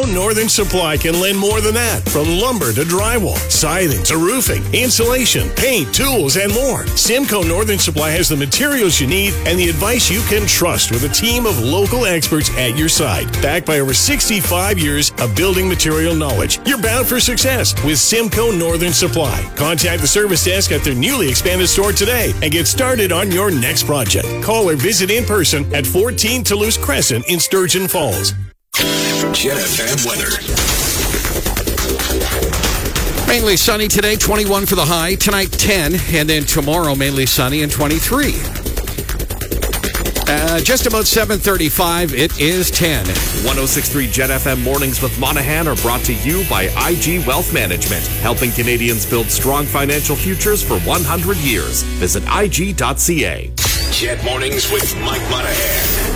Simcoe Northern Supply can lend more than that. From lumber to drywall, siding to roofing, insulation, paint, tools, and more. Simcoe Northern Supply has the materials you need and the advice you can trust with a team of local experts at your side. Backed by over 65 years of building material knowledge, you're bound for success with Simcoe Northern Supply. Contact the service desk at their newly expanded store today and get started on your next project. Call or visit in person at 14 Toulouse Crescent in Sturgeon Falls. Jet FM weather. Mainly sunny today, 21 for the high. Tonight, 10. And then tomorrow, mainly sunny and 23. Just about 7:35. It is 10. 106.3 Jet FM Mornings with Monahan are brought to you by IG Wealth Management, helping Canadians build strong financial futures for 100 years. Visit IG.ca. Jet Mornings with Mike Monahan.